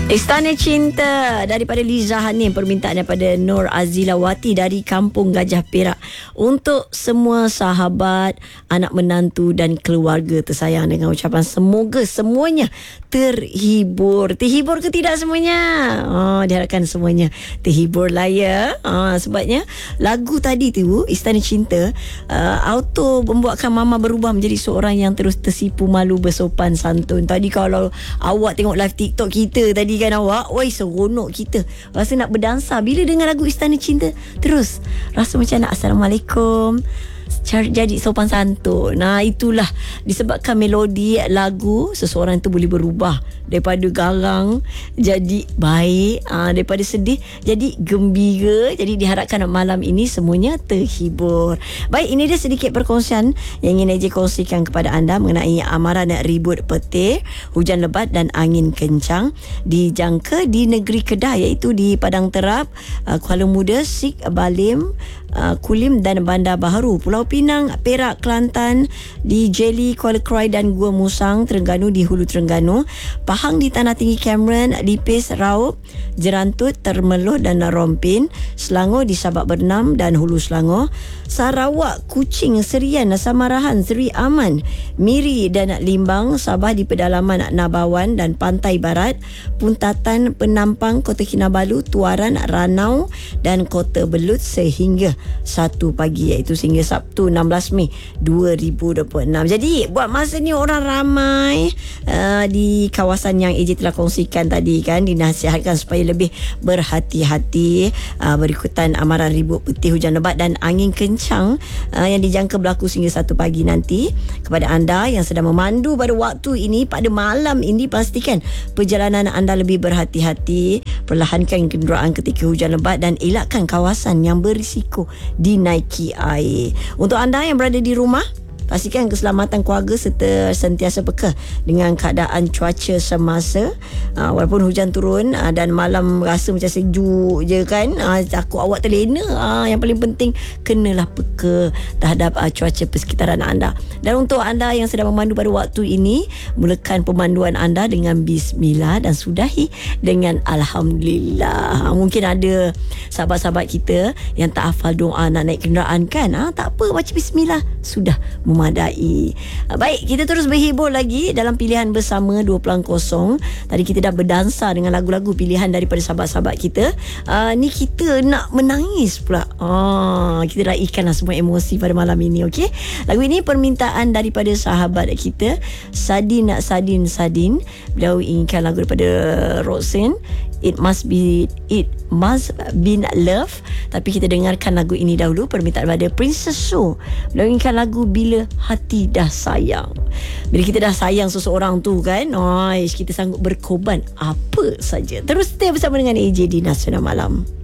Istana Cinta daripada Liza Hanim, permintaan daripada Nur Azilawati dari Kampung Gajah Perak. Untuk semua sahabat, anak menantu dan keluarga tersayang, dengan ucapan semoga semuanya terhibur. Terhibur ke tidak semuanya? Diharapkan semuanya terhibur lah ya. Sebabnya lagu tadi tu, Istana Cinta, auto membuatkan Mama berubah menjadi seorang yang terus tersipu malu bersopan santun. Tadi kalau awak tengok live TikTok kita tadi kan awak, oi seronok kita. Rasa nak berdansa bila dengar lagu Istana Cinta. Terus rasa macam nak Assalamualaikum, jadi sopan santun. Nah, itulah disebabkan melodi lagu, seseorang itu boleh berubah daripada garang jadi baik, daripada sedih jadi gembira. Jadi diharapkan malam ini semuanya terhibur. Baik, ini dia sedikit perkongsian yang ingin Eji kongsikan kepada anda mengenai amaran ribut petir, hujan lebat dan angin kencang dijangka di negeri Kedah, iaitu di Padang Terap, Kuala Muda, Sik Balim, Kulim dan Bandar Baharu, Pulau Pinang, Perak, Kelantan, di Jeli, Kuala Krai dan Gua Musang, Terengganu di Hulu Terengganu, Pahang di Tanah Tinggi Cameron, Lipis, Raup, Jerantut, Termeluh dan Rompin, Selangor di Sabak Bernam dan Hulu Selangor, Sarawak, Kuching, Serian, Samarahan, Seri Aman, Miri dan Limbang, Sabah di pedalaman Nabawan dan Pantai Barat, Puntatan, Penampang, Kota Kinabalu, Tuaran, Ranau dan Kota Belut sehingga 1 pagi, iaitu sehingga Sabtu 16 Mei 2026. Jadi buat masa ni orang ramai di kawasan yang AJ telah kongsikan tadi kan, dinasihatkan supaya lebih berhati-hati berikutan amaran ribut petir, hujan lebat dan angin kencang yang dijangka berlaku sehingga 1 pagi nanti. Kepada anda yang sedang memandu pada waktu ini, pada malam ini, pastikan perjalanan anda lebih berhati-hati, perlahankan kenderaan ketika hujan lebat dan elakkan kawasan yang berisiko dinaiki air. Untuk anda yang berada di rumah, pastikan keselamatan keluarga serta sentiasa peka dengan keadaan cuaca semasa. Walaupun hujan turun dan malam rasa macam sejuk je kan, takut awak terlena. Yang paling penting, kenalah peka terhadap cuaca persekitaran anda. Dan untuk anda yang sedang memandu pada waktu ini, mulakan pemanduan anda dengan Bismillah dan sudahi dengan Alhamdulillah. Mungkin ada sahabat-sahabat kita yang tak hafal doa nak naik kenderaan kan, tak apa, baca Bismillah sudah memadai. Baik, kita terus berhibur lagi dalam pilihan bersama 2.0. Tadi kita dah berdansa dengan lagu-lagu pilihan daripada sahabat-sahabat kita. Ni kita nak menangis pula. Kita raikanlah semua emosi pada malam ini, okey? Lagu ini permintaan daripada sahabat kita Sadin. Beliau inginkan lagu daripada Roxanne, It Must Be Love. Tapi kita dengarkan lagu ini dahulu, permintaan daripada Princess Su. Beliau inginkan lagu Bila Hati Dah Sayang. Bila kita dah sayang seseorang tu kan, kita sanggup berkorban apa saja. Terus stay bersama dengan AJ di Nasional Malam.